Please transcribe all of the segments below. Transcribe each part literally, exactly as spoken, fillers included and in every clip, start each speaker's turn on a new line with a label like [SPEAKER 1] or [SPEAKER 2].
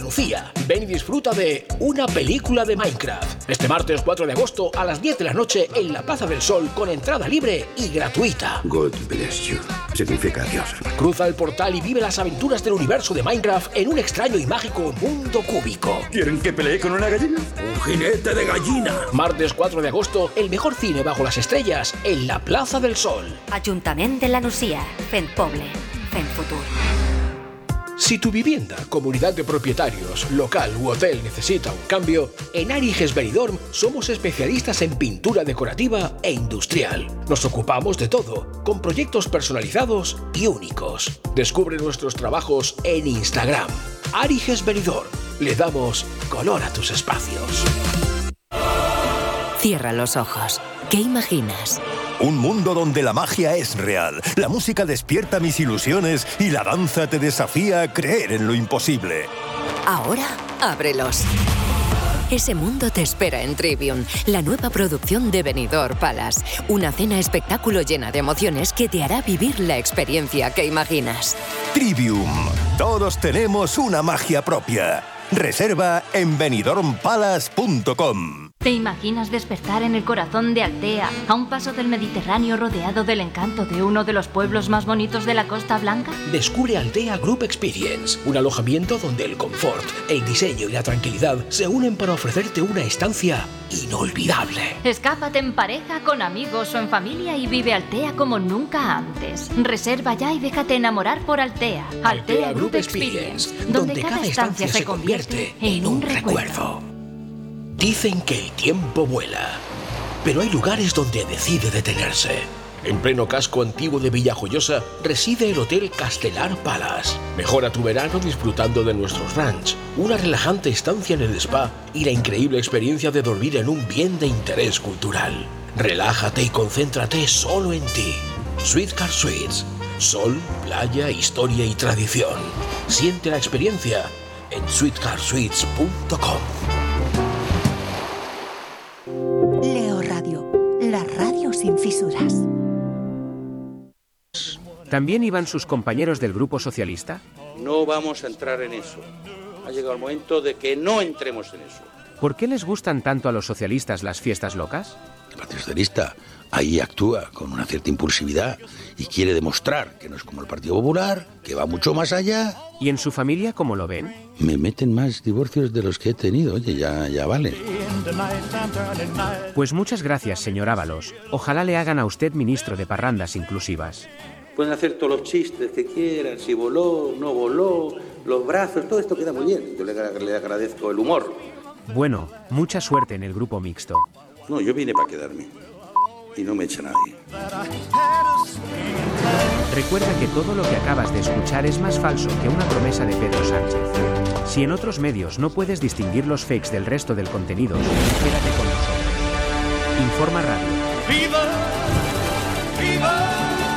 [SPEAKER 1] Lucía. Ven y disfruta de Una película de Minecraft. Este martes cuatro de agosto a las diez de la noche en la Plaza del Sol con entrada libre y gratuita.
[SPEAKER 2] God bless you. Significa Dios.
[SPEAKER 1] Cruza el portal y vive las aventuras del universo de Minecraft en un extraño y mágico mundo cúbico.
[SPEAKER 2] ¿Quieren que pelee con una gallina?
[SPEAKER 1] ¡Un jinete de gallina! Martes cuatro de agosto, el mejor cine bajo las estrellas en la Plaza del Sol.
[SPEAKER 3] Ayuntamiento de la Nucía. Fent Poble. Fent Futur.
[SPEAKER 1] Si tu vivienda, comunidad de propietarios, local u hotel necesita un cambio, en Ariges Benidorm somos especialistas en pintura decorativa e industrial. Nos ocupamos de todo, con proyectos personalizados y únicos. Descubre nuestros trabajos en Instagram. Ariges Benidorm. Le damos color a tus espacios.
[SPEAKER 3] Cierra los ojos. ¿Qué imaginas?
[SPEAKER 4] Un mundo donde la magia es real, la música despierta mis ilusiones y la danza te desafía a creer en lo imposible.
[SPEAKER 3] Ahora, ábrelos. Ese mundo te espera en Trivium, la nueva producción de Benidorm Palace. Una cena espectáculo llena de emociones que te hará vivir la experiencia que imaginas.
[SPEAKER 4] Trivium. Todos tenemos una magia propia. Reserva en benidorm palace punto com.
[SPEAKER 5] ¿Te imaginas despertar en el corazón de Altea, a un paso del Mediterráneo rodeado del encanto de uno de los pueblos más bonitos de la Costa Blanca?
[SPEAKER 1] Descubre Altea Group Experience, un alojamiento donde el confort, el diseño y la tranquilidad se unen para ofrecerte una estancia inolvidable.
[SPEAKER 5] Escápate en pareja, con amigos o en familia y vive Altea como nunca antes. Reserva ya y déjate enamorar por Altea. Altea, Altea Group, Group Experience, Experience, donde, donde cada estancia se convierte en un recuerdo.
[SPEAKER 1] Dicen que el tiempo vuela, pero hay lugares donde decide detenerse. En pleno casco antiguo de Villajoyosa reside el Hotel Castelar Palace. Mejora tu verano disfrutando de nuestros ranch, una relajante estancia en el spa y la increíble experiencia de dormir en un bien de interés cultural. Relájate y concéntrate solo en ti. Sweetcar Suites. Sol, playa, historia y tradición. Siente la experiencia en sweetcar suites punto com.
[SPEAKER 6] Leo Radio, la radio sin fisuras.
[SPEAKER 7] ¿También iban sus compañeros del Grupo Socialista?
[SPEAKER 8] No vamos a entrar en eso. Ha llegado el momento de que no entremos en eso.
[SPEAKER 7] ¿Por qué les gustan tanto a los socialistas las fiestas locas?
[SPEAKER 8] El Partido Socialista ahí actúa con una cierta impulsividad y quiere demostrar que no es como el Partido Popular, que va mucho más allá.
[SPEAKER 7] ¿Y en su familia cómo lo ven?
[SPEAKER 8] Me meten más divorcios de los que he tenido. Oye, ya, ya vale.
[SPEAKER 7] Pues muchas gracias, señor Ábalos. Ojalá le hagan a usted ministro de parrandas inclusivas.
[SPEAKER 8] Pueden hacer todos los chistes que quieran, si voló, no voló, los brazos, todo esto queda muy bien. Yo le, le agradezco el humor.
[SPEAKER 7] Bueno, mucha suerte en el grupo mixto.
[SPEAKER 8] No, yo vine para quedarme. Y no me echa nadie.
[SPEAKER 7] Recuerda que todo lo que acabas de escuchar es más falso que una promesa de Pedro Sánchez. Si en otros medios no puedes distinguir los fakes del resto del contenido, quédate con nosotros. Informa Radio.
[SPEAKER 9] ¡Viva! ¡Viva!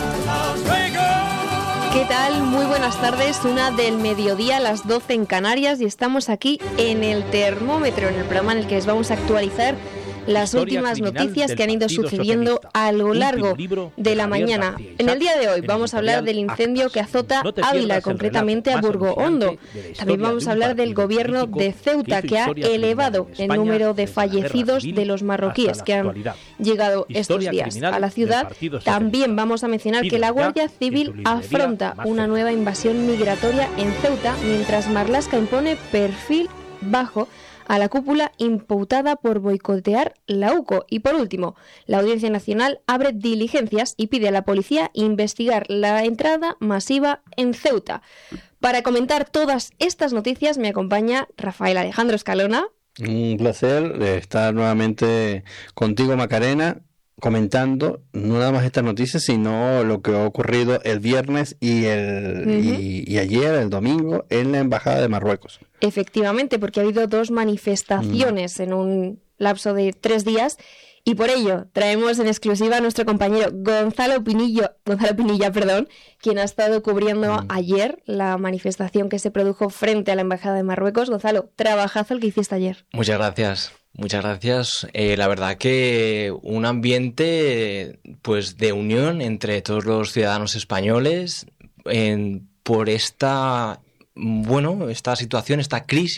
[SPEAKER 10] ¿Qué tal? Muy buenas tardes, una del mediodía a las doce en Canarias y estamos aquí en el termómetro, en el programa en el que les vamos a actualizar las últimas noticias que han ido sucediendo a lo largo de la mañana. En el día de hoy vamos a hablar del incendio que azota Ávila, concretamente a Burgohondo. También vamos a hablar del gobierno de Ceuta, que ha elevado el número de fallecidos de los marroquíes que han llegado estos días a la ciudad. También vamos a mencionar que la Guardia Civil afronta una nueva invasión migratoria en Ceuta, mientras Marlaska impone perfil bajo a la cúpula imputada por boicotear la U C O. Y por último, la Audiencia Nacional abre diligencias y pide a la policía investigar la entrada masiva en Ceuta. Para comentar todas estas noticias me acompaña Rafael Alejandro Escalona.
[SPEAKER 11] Un placer estar nuevamente contigo, Macarena, comentando no nada más estas noticias, sino lo que ha ocurrido el viernes y, el, uh-huh. y, y ayer, el domingo, en la Embajada de Marruecos.
[SPEAKER 10] Efectivamente, porque ha habido dos manifestaciones uh-huh. en un lapso de tres días y por ello traemos en exclusiva a nuestro compañero Gonzalo Pinillo, Gonzalo Pinilla, perdón, quien ha estado cubriendo uh-huh. ayer la manifestación que se produjo frente a la Embajada de Marruecos. Gonzalo, trabajazo el que hiciste ayer.
[SPEAKER 12] Muchas gracias. Muchas gracias. Eh, la verdad que un ambiente pues de unión entre todos los ciudadanos españoles en, por esta bueno esta situación, esta crisis